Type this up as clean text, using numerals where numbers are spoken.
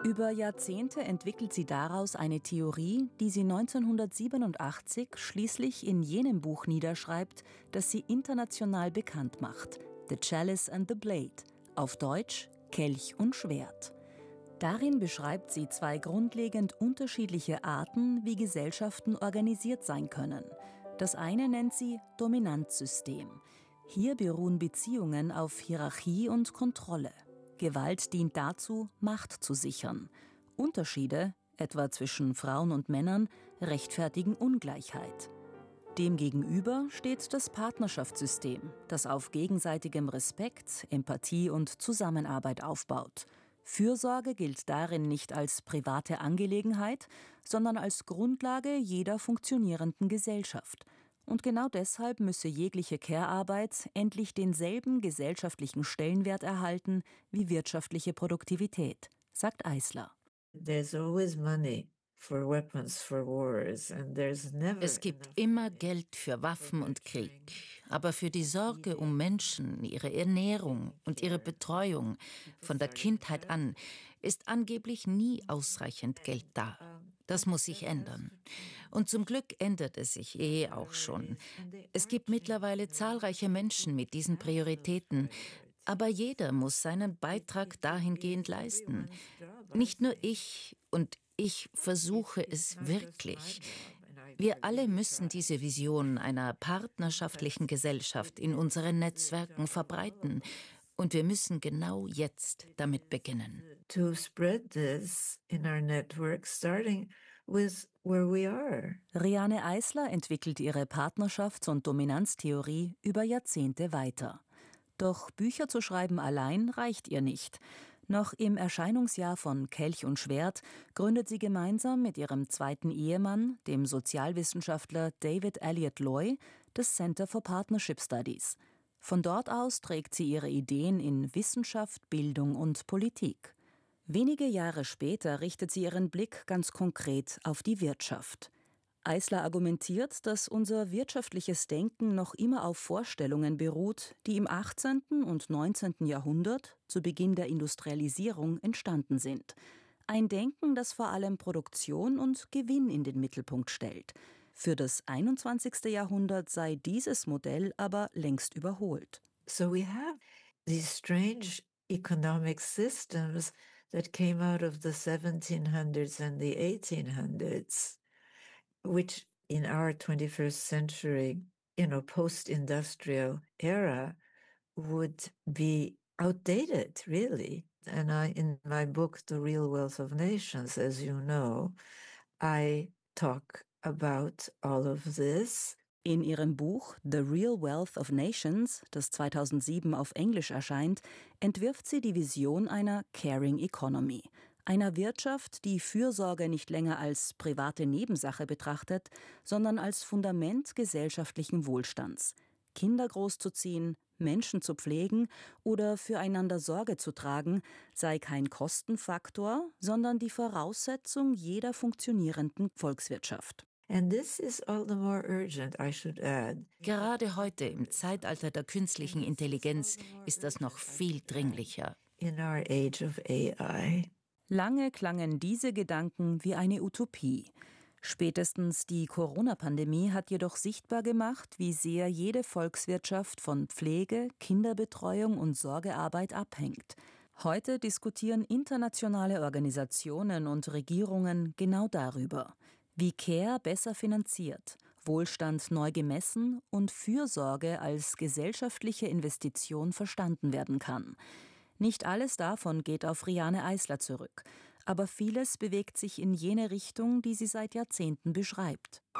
Über Jahrzehnte entwickelt sie daraus eine Theorie, die sie 1987 schließlich in jenem Buch niederschreibt, das sie international bekannt macht: The Chalice and the Blade, auf Deutsch Kelch und Schwert. Darin beschreibt sie zwei grundlegend unterschiedliche Arten, wie Gesellschaften organisiert sein können. Das eine nennt sie Dominanzsystem. Hier beruhen Beziehungen auf Hierarchie und Kontrolle. Gewalt dient dazu, Macht zu sichern. Unterschiede, etwa zwischen Frauen und Männern, rechtfertigen Ungleichheit. Demgegenüber steht das Partnerschaftssystem, das auf gegenseitigem Respekt, Empathie und Zusammenarbeit aufbaut. Fürsorge gilt darin nicht als private Angelegenheit, sondern als Grundlage jeder funktionierenden Gesellschaft. Und genau deshalb müsse jegliche Care-Arbeit endlich denselben gesellschaftlichen Stellenwert erhalten wie wirtschaftliche Produktivität, sagt Eisler. There's always money for weapons for wars and there's never. Es gibt immer Geld für Waffen und Krieg, aber für die Sorge um Menschen, ihre Ernährung und ihre Betreuung von der Kindheit an ist angeblich nie ausreichend Geld da. Das muss sich ändern. Und zum Glück ändert es sich auch schon. Es gibt mittlerweile zahlreiche Menschen mit diesen Prioritäten, aber jeder muss seinen Beitrag dahingehend leisten. Nicht nur ich, und ich versuche es wirklich. Wir alle müssen diese Vision einer partnerschaftlichen Gesellschaft in unseren Netzwerken verbreiten. Und wir müssen genau jetzt damit beginnen. To spread this in our network, starting with where we are. Riane Eisler entwickelt ihre Partnerschafts- und Dominanztheorie über Jahrzehnte weiter. Doch Bücher zu schreiben allein reicht ihr nicht. Noch im Erscheinungsjahr von Kelch und Schwert gründet sie gemeinsam mit ihrem zweiten Ehemann, dem Sozialwissenschaftler David Elliott Loy, das Center for Partnership Studies. Von dort aus trägt sie ihre Ideen in Wissenschaft, Bildung und Politik. Wenige Jahre später richtet sie ihren Blick ganz konkret auf die Wirtschaft. Eisler argumentiert, dass unser wirtschaftliches Denken noch immer auf Vorstellungen beruht, die im 18. und 19. Jahrhundert, zu Beginn der Industrialisierung, entstanden sind. Ein Denken, das vor allem Produktion und Gewinn in den Mittelpunkt stellt. Für das 21. Jahrhundert sei dieses Modell aber längst überholt. So we have these strange economic systems that came out of the 1700s and the 1800s, which in our 21st century, post-industrial era would be outdated, really. And in my book, The Real Wealth of Nations, as you know, I talk about all of this. In ihrem Buch The Real Wealth of Nations, das 2007 auf Englisch erscheint, entwirft sie die Vision einer Caring Economy, einer Wirtschaft, die Fürsorge nicht länger als private Nebensache betrachtet, sondern als Fundament gesellschaftlichen Wohlstands. Kinder großzuziehen, Menschen zu pflegen oder füreinander Sorge zu tragen, sei kein Kostenfaktor, sondern die Voraussetzung jeder funktionierenden Volkswirtschaft. And this is all the more urgent, I should add. Gerade heute, im Zeitalter der künstlichen Intelligenz, ist das noch viel dringlicher. In our age of AI. Lange klangen diese Gedanken wie eine Utopie. Spätestens die Corona-Pandemie hat jedoch sichtbar gemacht, wie sehr jede Volkswirtschaft von Pflege, Kinderbetreuung und Sorgearbeit abhängt. Heute diskutieren internationale Organisationen und Regierungen genau darüber, wie Care besser finanziert, Wohlstand neu gemessen und Fürsorge als gesellschaftliche Investition verstanden werden kann. Nicht alles davon geht auf Riane Eisler zurück, aber vieles bewegt sich in jene Richtung, die sie seit Jahrzehnten beschreibt.